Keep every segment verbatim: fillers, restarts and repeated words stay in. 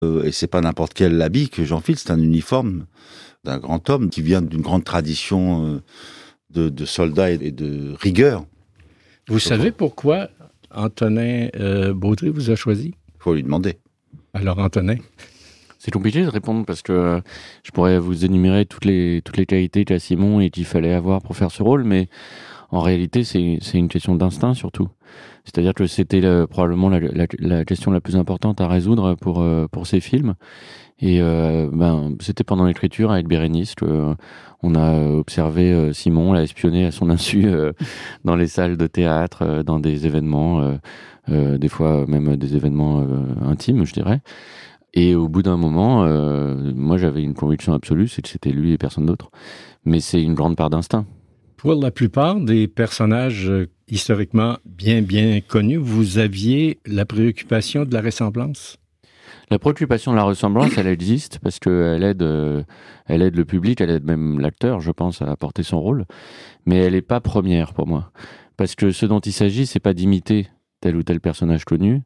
Euh, et c'est pas n'importe quel habit que j'enfile, c'est un uniforme d'un grand homme qui vient d'une grande tradition euh, de, de soldats et de rigueur. Vous savez pourquoi Antonin euh, Baudry vous a choisi? Il faut lui demander. Alors, Antonin? C'est compliqué de répondre parce que euh, je pourrais vous énumérer toutes les, toutes les qualités qu'a Simon et qu'il fallait avoir pour faire ce rôle, mais en réalité, c'est, c'est une question d'instinct surtout. C'est-à-dire que c'était euh, probablement la, la, la question la plus importante à résoudre pour, euh, pour ces films. Et euh, ben, c'était pendant l'écriture avec Bérénice que euh, on a observé euh, Simon, on l'a espionné à son insu euh, dans les salles de théâtre, euh, dans des événements, euh, euh, des fois même des événements euh, intimes, je dirais. Et au bout d'un moment, euh, moi j'avais une conviction absolue, c'est que c'était lui et personne d'autre. Mais c'est une grande part d'instinct. Pour la plupart des personnages euh, historiquement bien, bien connus, vous aviez la préoccupation de la ressemblance? La préoccupation de la ressemblance, elle existe parce qu'elle aide, euh, elle aide le public, elle aide même l'acteur, je pense, à porter son rôle. Mais elle n'est pas première pour moi. Parce que ce dont il s'agit, c'est pas d'imiter tel ou tel personnage connu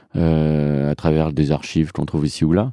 euh, à travers des archives qu'on trouve ici ou là.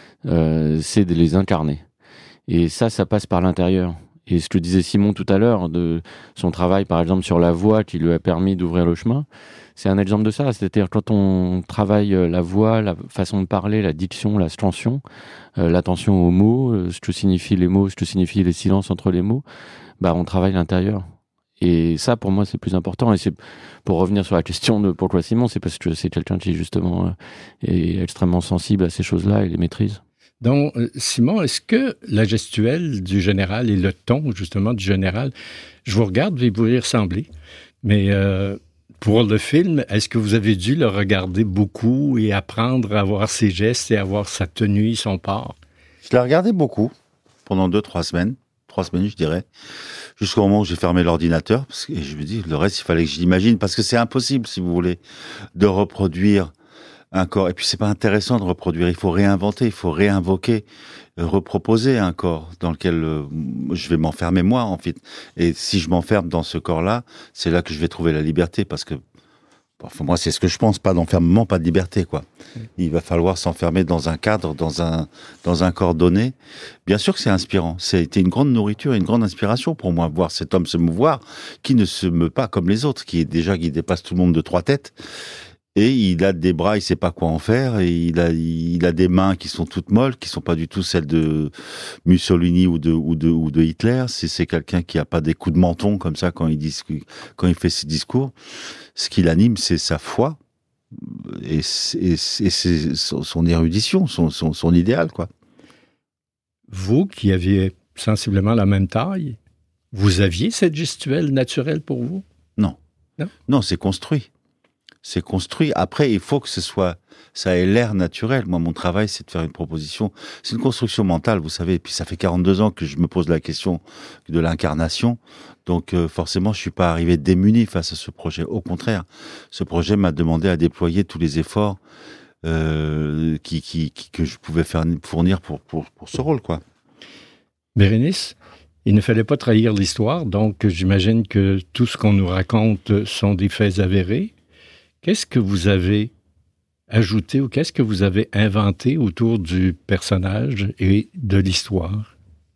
Euh, c'est de les incarner. Et ça, ça passe par l'intérieur. Et ce que disait Simon tout à l'heure, de son travail par exemple sur la voix qui lui a permis d'ouvrir le chemin, c'est un exemple de ça. C'est-à-dire quand on travaille la voix, la façon de parler, la diction, la tension, euh, l'attention aux mots, euh, ce que signifient les mots, ce que signifient les silences entre les mots, bah on travaille l'intérieur. Et ça, pour moi, c'est plus important. Et c'est pour revenir sur la question de pourquoi Simon, c'est parce que c'est quelqu'un qui justement euh, est extrêmement sensible à ces choses-là et les maîtrise. Donc, Simon, est-ce que la gestuelle du général et le ton, justement, du général, je vous regarde et vous y ressemblez, mais euh, pour le film, est-ce que vous avez dû le regarder beaucoup et apprendre à voir ses gestes et à voir sa tenue, son port? Je l'ai regardé beaucoup, pendant deux, trois semaines, trois semaines, je dirais, jusqu'au moment où j'ai fermé l'ordinateur, parce que, et je me dis, le reste, il fallait que je l'imagine, parce que c'est impossible, si vous voulez, de reproduire un corps. Et puis c'est pas intéressant de reproduire, il faut réinventer, il faut réinvoquer, euh, reproposer un corps dans lequel euh, je vais m'enfermer moi en fait. Et si je m'enferme dans ce corps-là, c'est là que je vais trouver la liberté, parce que enfin, moi c'est ce que je pense, pas d'enfermement, pas de liberté quoi. Il va falloir s'enfermer dans un cadre, dans un dans un corps donné. Bien sûr que c'est inspirant, c'était une grande nourriture, une grande inspiration pour moi, voir cet homme se mouvoir, qui ne se meut pas comme les autres, qui est déjà qui dépasse tout le monde de trois têtes. Et il a des bras, il sait pas quoi en faire, et il a, il a des mains qui sont toutes molles, qui sont pas du tout celles de Mussolini ou de, ou de, ou de Hitler. C'est, c'est quelqu'un qui a pas des coups de menton comme ça quand il dit, quand il fait ses discours. Ce qui l'anime, c'est sa foi, et, et, et c'est son érudition, son, son, son idéal, quoi. Vous, qui aviez sensiblement la même taille, vous aviez cette gestuelle naturelle pour vous? Non. Non, non, c'est construit. C'est construit. Après, il faut que ce soit, ça ait l'air naturel. Moi, mon travail, c'est de faire une proposition. C'est une construction mentale, vous savez. Et puis, ça fait quarante-deux ans que je me pose la question de l'incarnation. Donc, euh, forcément, je suis pas arrivé démuni face à ce projet. Au contraire, ce projet m'a demandé à déployer tous les efforts euh, qui, qui, qui, que je pouvais faire fournir pour, pour, pour ce rôle, quoi. Bérénice, il ne fallait pas trahir l'histoire. Donc, j'imagine que tout ce qu'on nous raconte sont des faits avérés. Qu'est-ce que vous avez ajouté ou qu'est-ce que vous avez inventé autour du personnage et de l'histoire?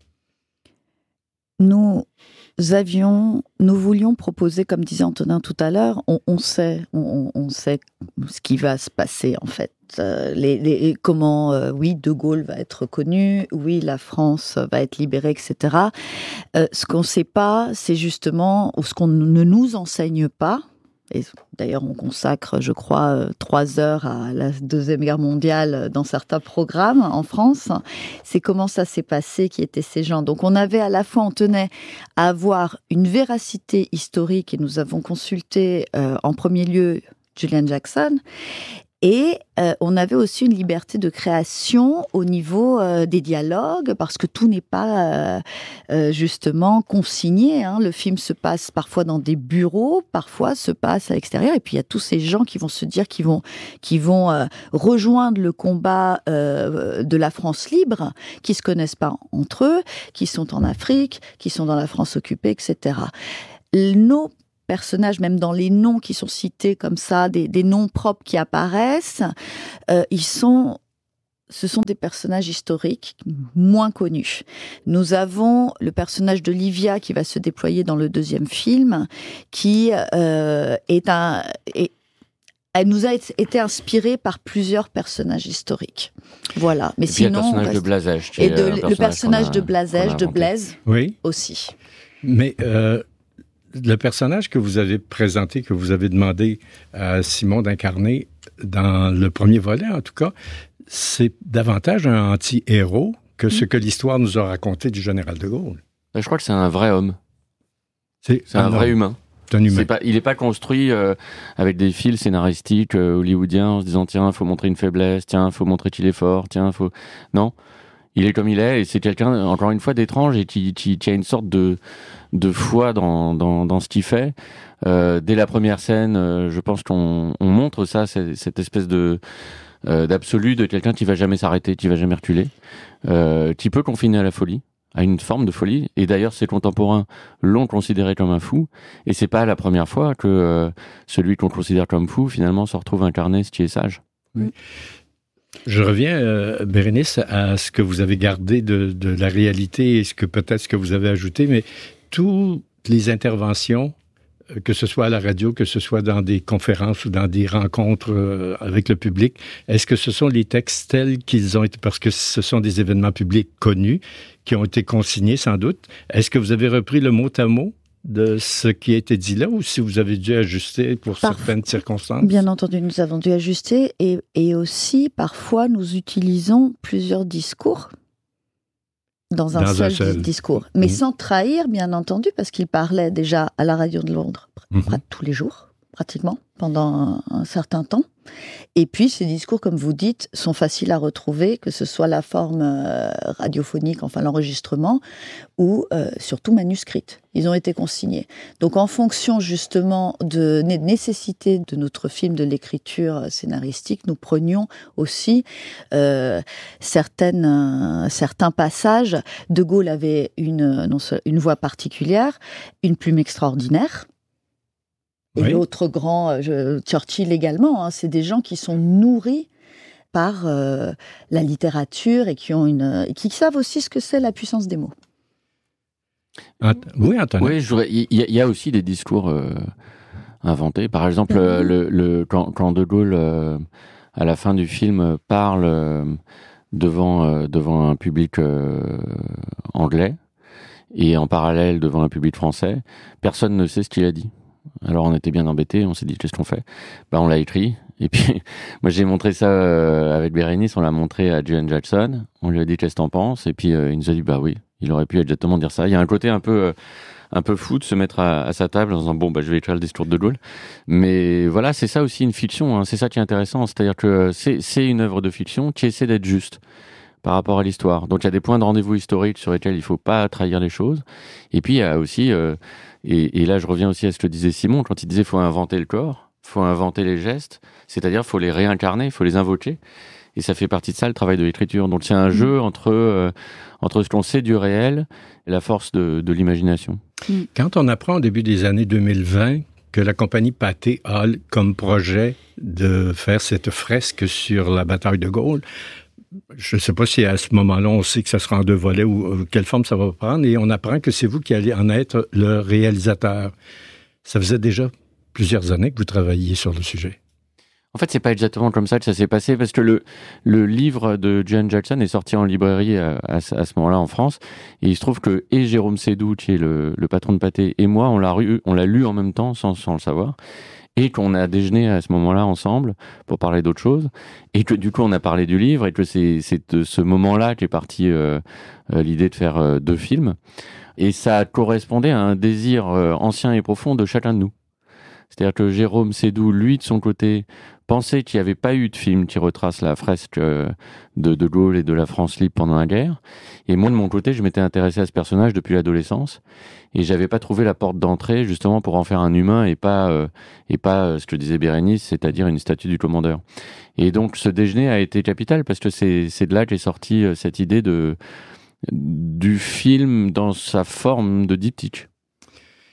Nous avions, nous voulions proposer, comme disait Antonin tout à l'heure, on, on sait, on, on sait ce qui va se passer en fait. Euh, les, les, comment, euh, oui, De Gaulle va être reconnu, oui, la France va être libérée, et cetera. Euh, ce qu'on ne sait pas, c'est justement, ou ce qu'on ne nous enseigne pas. Et d'ailleurs, on consacre, je crois, trois heures à la Deuxième Guerre mondiale dans certains programmes en France. C'est comment ça s'est passé, qui étaient ces gens. Donc, on avait à la fois, on tenait à avoir une véracité historique, et nous avons consulté euh, en premier lieu Julian Jackson. Et euh, on avait aussi une liberté de création au niveau euh, des dialogues, parce que tout n'est pas euh, euh, justement consigné. Hein. Le film se passe parfois dans des bureaux, parfois se passe à l'extérieur. Et puis il y a tous ces gens qui vont se dire qu'ils vont, qui vont euh, rejoindre le combat euh, de la France libre, qui se connaissent pas entre eux, qui sont en Afrique, qui sont dans la France occupée, et cetera. Nos personnages, même dans les noms qui sont cités comme ça, des, des noms propres qui apparaissent, euh, ils sont ce sont des personnages historiques moins connus. Nous avons le personnage de Livia qui va se déployer dans le deuxième film, qui euh, est un... Est, elle nous a été inspirée par plusieurs personnages historiques. Voilà. Mais et sinon, puis, le personnage reste... de Blazège. Et de, personnage le personnage a, de Blazège, de Blaise, oui. aussi. Mais euh, le personnage que vous avez présenté, que vous avez demandé à Simon d'incarner dans le premier volet, en tout cas, c'est davantage un anti-héros que ce que l'histoire nous a raconté du général de Gaulle. Je crois que c'est un vrai homme. C'est, c'est un, un vrai humain. C'est un humain. C'est pas, il n'est pas construit euh, avec des fils scénaristiques euh, hollywoodiens en se disant tiens, il faut montrer une faiblesse, tiens, il faut montrer qu'il est fort, tiens, faut... Non, il est comme il est et c'est quelqu'un, encore une fois, d'étrange et qui, qui, qui a une sorte de, de foi dans, dans, dans ce qu'il fait. Euh, dès la première scène, euh, je pense qu'on on montre ça, c'est, cette espèce de... Euh, d'absolu de quelqu'un qui va jamais s'arrêter, qui va jamais reculer, euh, qui peut confiner à la folie, à une forme de folie. Et d'ailleurs, ses contemporains l'ont considéré comme un fou. Et c'est pas la première fois que euh, celui qu'on considère comme fou, finalement, se retrouve incarné ce qui est sage. Oui. Je reviens, euh, Bérénice, à ce que vous avez gardé de, de la réalité et ce que peut-être ce que vous avez ajouté, mais toutes les interventions, que ce soit à la radio, que ce soit dans des conférences ou dans des rencontres euh, avec le public, est-ce que ce sont les textes tels qu'ils ont été, parce que ce sont des événements publics connus, qui ont été consignés sans doute, est-ce que vous avez repris le mot à mot de ce qui a été dit là, ou si vous avez dû ajuster pour parfois, certaines circonstances? Bien entendu, nous avons dû ajuster, et, et aussi, parfois, nous utilisons plusieurs discours dans un, dans seul, un seul discours, mais mmh. sans trahir, bien entendu, parce qu'il parlait déjà à la radio de Londres mmh. tous les jours, pratiquement, pendant un, un certain temps. Et puis, ces discours, comme vous dites, sont faciles à retrouver, que ce soit la forme euh, radiophonique, enfin l'enregistrement, ou euh, surtout manuscrite. Ils ont été consignés. Donc, en fonction justement de la nécessité de notre film, de l'écriture scénaristique, nous prenions aussi euh, certaines, euh, certains passages. De Gaulle avait une, non, une voix particulière, une plume extraordinaire. Et oui. L'autre grand, je, Churchill également, hein, c'est des gens qui sont nourris par euh, la littérature et qui, ont une, et qui savent aussi ce que c'est la puissance des mots. Ant- oui, Antoine. Oui, il y, y a aussi des discours euh, inventés. Par exemple, mmh. le, le, quand, quand De Gaulle, euh, à la fin du film, parle euh, devant, euh, devant un public euh, anglais et en parallèle devant un public français, personne ne sait ce qu'il a dit. Alors on était bien embêtés, on s'est dit qu'est-ce qu'on fait ? Bah on l'a écrit, et puis moi j'ai montré ça euh, avec Bérénice, on l'a montré à Julian Jackson, on lui a dit qu'est-ce que t'en penses, et puis euh, il nous a dit bah oui, il aurait pu exactement dire ça. Il y a un côté un peu, euh, un peu fou de se mettre à, à sa table en disant bon bah je vais écrire le discours de Gaulle, mais voilà c'est ça aussi une fiction, hein. C'est ça qui est intéressant, c'est-à-dire que c'est, c'est une œuvre de fiction qui essaie d'être juste par rapport à l'histoire. Donc il y a des points de rendez-vous historiques sur lesquels il ne faut pas trahir les choses, et puis il y a aussi... Euh, Et, et là, je reviens aussi à ce que disait Simon, quand il disait qu'il faut inventer le corps, il faut inventer les gestes, c'est-à-dire il faut les réincarner, il faut les invoquer. Et ça fait partie de ça, le travail de l'écriture. Donc c'est un mmh. jeu entre, euh, entre ce qu'on sait du réel et la force de, de l'imagination. Quand on apprend au début des années deux mille vingt que la compagnie Pathé a comme projet de faire cette fresque sur la bataille de Gaulle, je ne sais pas si à ce moment-là, on sait que ça sera en deux volets ou euh, quelle forme ça va prendre, et on apprend que c'est vous qui allez en être le réalisateur. Ça faisait déjà plusieurs années que vous travailliez sur le sujet. En fait, c'est pas exactement comme ça que ça s'est passé, parce que le, le livre de Julian Jackson est sorti en librairie à, à, à ce moment-là en France, et il se trouve que et Jérôme Sédou, qui est le, le patron de Pathé, et moi, on l'a, lu, on l'a lu en même temps sans, sans le savoir. Et qu'on a déjeuné à ce moment-là ensemble pour parler d'autre chose, et que du coup on a parlé du livre, et que c'est, c'est de ce moment-là qu'est partie euh, euh, l'idée de faire euh, deux films, et ça correspondait à un désir euh, ancien et profond de chacun de nous. C'est-à-dire que Jérôme Sédou, lui, de son côté, pensait qu'il n'y avait pas eu de film qui retrace la fresque de De Gaulle et de la France libre pendant la guerre. Et moi, de mon côté, je m'étais intéressé à ce personnage depuis l'adolescence. Et j'avais pas trouvé la porte d'entrée, justement, pour en faire un humain et pas, euh, et pas euh, ce que disait Bérénice, c'est-à-dire une statue du commandeur. Et donc, ce déjeuner a été capital parce que c'est, c'est de là qu'est sortie euh, cette idée de, du film dans sa forme de diptyque.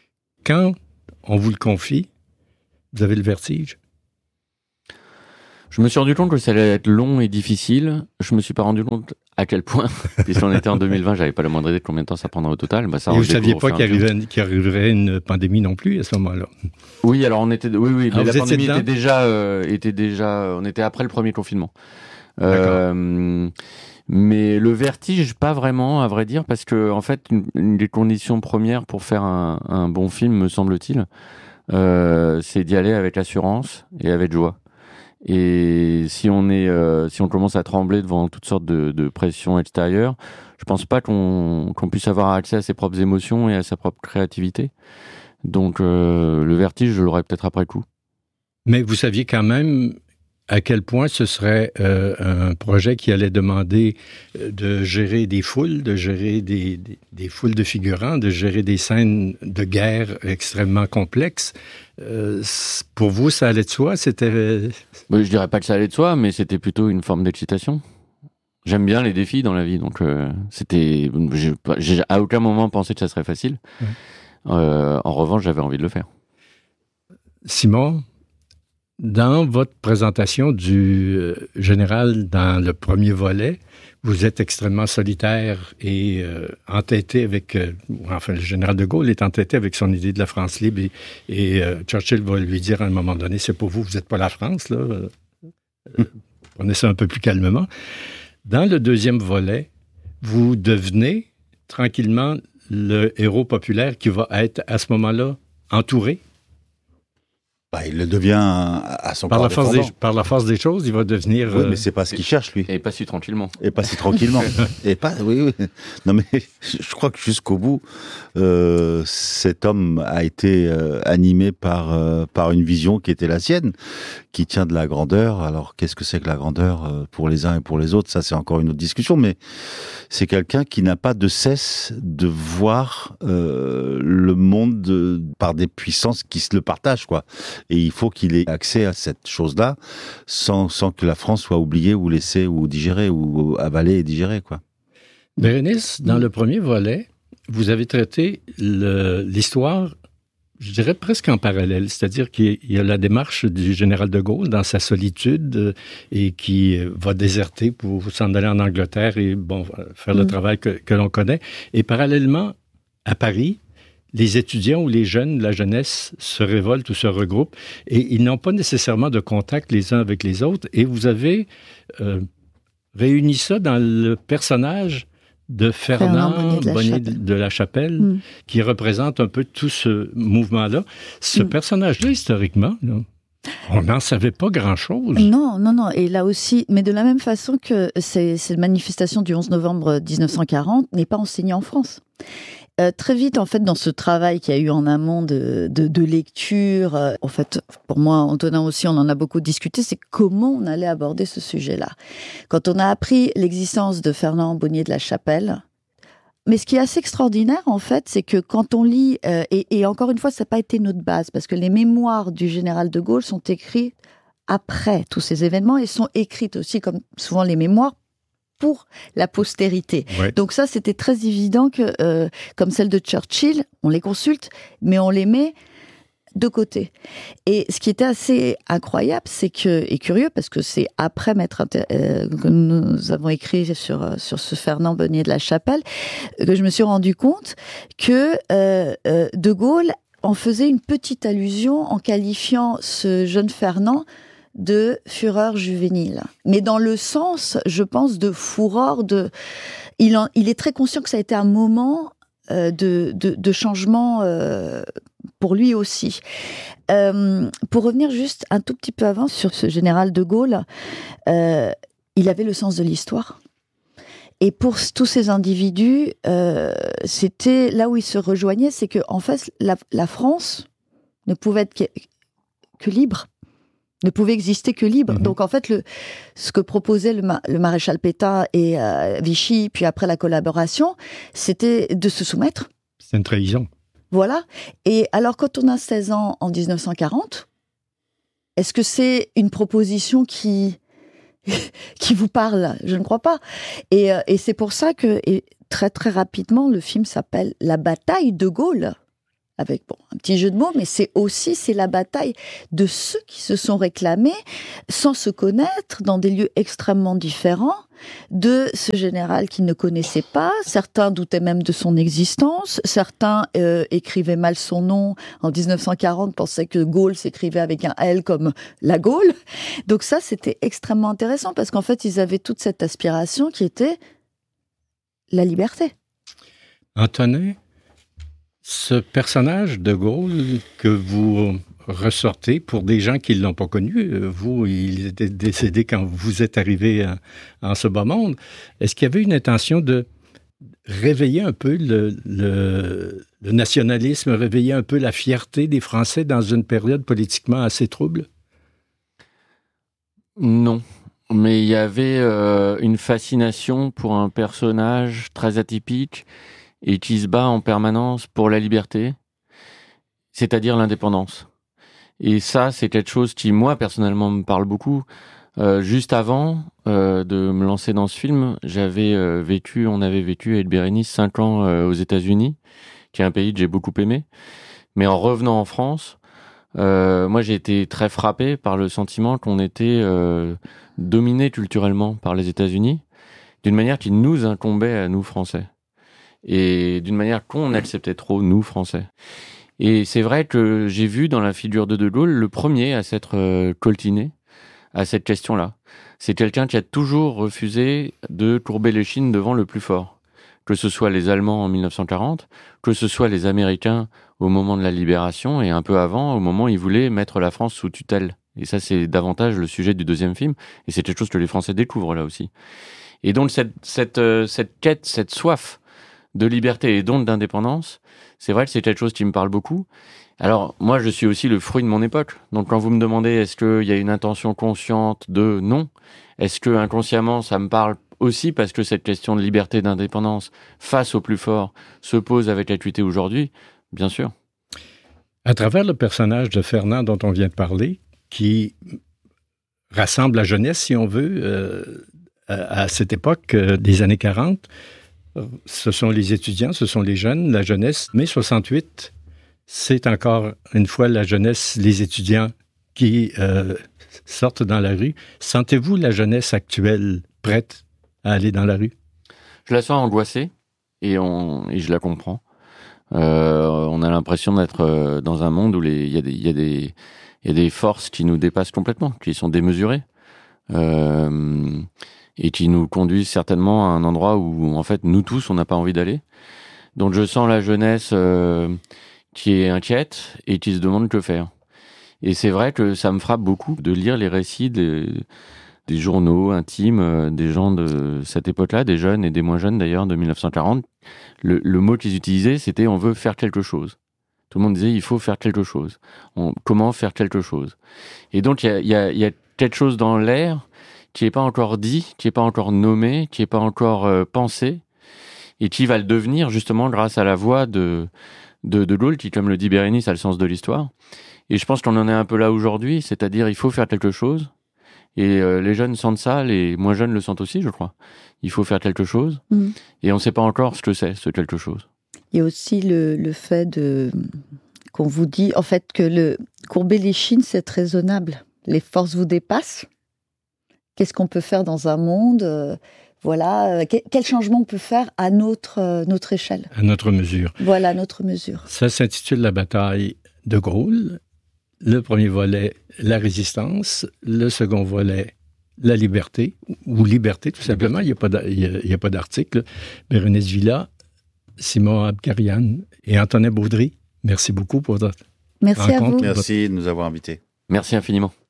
Quand on vous le confie, vous avez le vertige? Je me suis rendu compte que ça allait être long et difficile. Je me suis pas rendu compte à quel point, puisqu'on était en deux mille vingt, j'avais pas le moindre idée de combien de temps ça prendrait au total. Bah, ça, et vous saviez pas qu'il arriverait, qu'il arriverait une pandémie non plus à ce moment-là? Oui, alors on était, oui, oui, mais alors la pandémie était déjà, euh, était déjà, on était après le premier confinement. Euh, mais le vertige, pas vraiment, à vrai dire, parce que en fait, une, une des conditions premières pour faire un, un bon film, me semble-t-il, euh, c'est d'y aller avec assurance et avec joie. Et si on est, euh, si on commence à trembler devant toutes sortes de, de pressions extérieures, je pense pas qu'on, qu'on puisse avoir accès à ses propres émotions et à sa propre créativité. Donc, euh, le vertige, je l'aurais peut-être après coup. Mais vous saviez quand même à quel point ce serait euh, un projet qui allait demander de gérer des foules, de gérer des, des, des foules de figurants, de gérer des scènes de guerre extrêmement complexes. Euh, pour vous, ça allait de soi? C'était... Je dirais pas que ça allait de soi, mais c'était plutôt une forme d'excitation. J'aime bien les défis dans la vie, donc euh, c'était... J'ai, j'ai à aucun moment pensé que ça serait facile. Ouais. Euh, en revanche, j'avais envie de le faire. Simon, dans votre présentation du euh, général dans le premier volet, vous êtes extrêmement solitaire et euh, entêté avec... Euh, enfin, le général de Gaulle est entêté avec son idée de la France libre et, et euh, Churchill va lui dire à un moment donné, c'est pour vous, vous n'êtes pas la France, là. Euh, euh, prenez ça un peu plus calmement. Dans le deuxième volet, vous devenez tranquillement le héros populaire qui va être à ce moment-là entouré. Bah, il le devient à son par corps la force des, Par la force des choses, il va devenir... Oui, euh... mais c'est pas ce qu'il cherche, lui. Et pas si tranquillement. Et pas si tranquillement. Et pas... Oui, oui. Non, mais je crois que jusqu'au bout, euh, cet homme a été euh, animé par, euh, par une vision qui était la sienne, qui tient de la grandeur. Alors, qu'est-ce que c'est que la grandeur euh, pour les uns et pour les autres? Ça, c'est encore une autre discussion, mais c'est quelqu'un qui n'a pas de cesse de voir euh, le monde de, par des puissances qui se le partagent, quoi. Et il faut qu'il ait accès à cette chose-là sans, sans que la France soit oubliée ou laissée ou digérée ou avalée et digérée, quoi. Bérénice, dans le premier volet, vous avez traité le, l'histoire, je dirais presque en parallèle, c'est-à-dire qu'il y a la démarche du général de Gaulle dans sa solitude et qui va déserter pour s'en aller en Angleterre et bon, faire le mmh. travail que, que l'on connaît. Et parallèlement, à Paris, les étudiants ou les jeunes, la jeunesse, se révoltent ou se regroupent et ils n'ont pas nécessairement de contact les uns avec les autres. Et vous avez euh, réuni ça dans le personnage de Fernand, Fernand Bonnier, de la, Bonnier de, de la Chapelle, mm. qui représente un peu tout ce mouvement-là. Ce mm. personnage-là, historiquement, là, on n'en savait pas grand-chose. Non, non, non. Et là aussi, mais de la même façon que ces, ces manifestations du onze novembre dix-neuf cent quarante n'est pas enseignée en France. Euh, très vite, en fait, dans ce travail qu'il y a eu en amont de, de, de lecture, euh, en fait, pour moi, Antonin aussi, on en a beaucoup discuté, c'est comment on allait aborder ce sujet-là. Quand on a appris l'existence de Fernand Bonnier de la Chapelle, mais ce qui est assez extraordinaire, en fait, c'est que quand on lit, euh, et, et encore une fois, ça n'a pas été notre base, parce que les mémoires du général de Gaulle sont écrites après tous ces événements et sont écrites aussi, comme souvent les mémoires, pour la postérité. Ouais. Donc ça, c'était très évident que, euh, comme celle de Churchill, on les consulte, mais on les met de côté. Et ce qui était assez incroyable, c'est que, et curieux, parce que c'est après m'être inter- euh, que nous avons écrit sur, sur ce Fernand Bonnier de la Chapelle, que je me suis rendu compte que euh, euh, De Gaulle en faisait une petite allusion en qualifiant ce jeune Fernand de fureur juvénile. Mais dans le sens, je pense, de fureur, de... Il, en... il est très conscient que ça a été un moment euh, de, de, de changement euh, pour lui aussi. Euh, pour revenir juste un tout petit peu avant sur ce général de Gaulle, euh, il avait le sens de l'histoire. Et pour tous ces individus, euh, c'était là où ils se rejoignaient, c'est que en fait, la, la France ne pouvait être que, que libre. ne pouvait exister que libre. Mmh. Donc, en fait, le, ce que proposait le, le maréchal Pétain et euh, Vichy, puis après la collaboration, c'était de se soumettre. C'est une trahison. Voilà. Et alors, quand on a seize ans en dix-neuf cent quarante, est-ce que c'est une proposition qui, qui vous parle? Je ne crois pas. Et, et c'est pour ça que, et très très rapidement, le film s'appelle « La bataille de Gaulle ». avec bon, un petit jeu de mots, mais c'est aussi c'est la bataille de ceux qui se sont réclamés sans se connaître, dans des lieux extrêmement différents, de ce général qu'ils ne connaissaient pas. Certains doutaient même de son existence, certains euh, écrivaient mal son nom. En dix-neuf cent quarante, pensaient que Gaulle s'écrivait avec un L comme la Gaule. Donc ça, c'était extrêmement intéressant, parce qu'en fait, ils avaient toute cette aspiration qui était la liberté. Antonin, ce personnage de Gaulle que vous ressortez, pour des gens qui ne l'ont pas connu, vous, il était décédé quand vous êtes arrivé en ce bas monde, est-ce qu'il y avait une intention de réveiller un peu le, le, le nationalisme, réveiller un peu la fierté des Français dans une période politiquement assez trouble? Non, mais il y avait euh, une fascination pour un personnage très atypique et qui se bat en permanence pour la liberté, c'est-à-dire l'indépendance. Et ça, c'est quelque chose qui, moi, personnellement, me parle beaucoup. Euh, juste avant euh, de me lancer dans ce film, j'avais euh, vécu, on avait vécu avec Bérénice cinq ans euh, aux États-Unis, qui est un pays que j'ai beaucoup aimé. Mais en revenant en France, euh, moi, j'ai été très frappé par le sentiment qu'on était euh, dominé culturellement par les États-Unis, d'une manière qui nous incombait à nous, Français. Et d'une manière qu'on acceptait trop, nous, Français. Et c'est vrai que j'ai vu dans la figure de De Gaulle le premier à s'être euh, coltiné à cette question-là. C'est quelqu'un qui a toujours refusé de courber l'échine devant le plus fort. Que ce soit les Allemands en dix-neuf cent quarante, que ce soit les Américains au moment de la Libération et un peu avant, au moment où ils voulaient mettre la France sous tutelle. Et ça, c'est davantage le sujet du deuxième film. Et c'est quelque chose que les Français découvrent là aussi. Et donc cette, cette, euh, cette quête, cette soif de liberté et donc d'indépendance, c'est vrai que c'est quelque chose qui me parle beaucoup. Alors, moi, je suis aussi le fruit de mon époque. Donc, quand vous me demandez est-ce qu'il y a une intention consciente de non, est-ce que inconsciemment, ça me parle aussi parce que cette question de liberté et d'indépendance face au plus fort se pose avec acuité aujourd'hui, bien sûr. À travers le personnage de Fernand dont on vient de parler, qui rassemble la jeunesse, si on veut, euh, à, à cette époque euh, des années quarante, ce sont les étudiants, ce sont les jeunes, la jeunesse. Mai soixante-huit, c'est encore une fois la jeunesse, les étudiants qui euh, sortent dans la rue. Sentez-vous la jeunesse actuelle prête à aller dans la rue? Je la sens angoissée et, on, et je la comprends. Euh, on a l'impression d'être dans un monde où il y, y, y a des forces qui nous dépassent complètement, qui sont démesurées. Euh, et qui nous conduisent certainement à un endroit où, en fait, nous tous, on n'a pas envie d'aller. Donc, je sens la jeunesse euh, qui est inquiète et qui se demande que faire. Et c'est vrai que ça me frappe beaucoup de lire les récits des, des journaux intimes euh, des gens de cette époque-là, des jeunes et des moins jeunes d'ailleurs, de dix-neuf cent quarante. Le, le mot qu'ils utilisaient, c'était « on veut faire quelque chose ». Tout le monde disait « il faut faire quelque chose on, ». Comment faire quelque chose? Et donc, il y a, y a, y a quelque chose dans l'air qui n'est pas encore dit, qui n'est pas encore nommé, qui n'est pas encore euh, pensé, et qui va le devenir justement grâce à la voix de, de, de Gaulle, qui, comme le dit Bérénice, a le sens de l'histoire. Et je pense qu'on en est un peu là aujourd'hui, c'est-à-dire il faut faire quelque chose, et euh, les jeunes sentent ça, les moins jeunes le sentent aussi, je crois. Il faut faire quelque chose, mmh. et on ne sait pas encore ce que c'est, ce quelque chose. Il y a aussi le, le fait de, qu'on vous dit, en fait, que le courber l'échine, c'est raisonnable. Les forces vous dépassent. Qu'est-ce qu'on peut faire dans un monde euh, Voilà, euh, quel changement on peut faire à notre, euh, notre échelle? À notre mesure. Voilà, à notre mesure. Ça s'intitule La bataille de Gaulle. Le premier volet, la résistance. Le second volet, la liberté, ou liberté tout simplement. Il n'y a pas d'article. Bérénice Villa, Simon Abkarian et Antonin Baudry, merci beaucoup pour votre merci rencontre. À vous. Merci de nous avoir invités. Merci infiniment.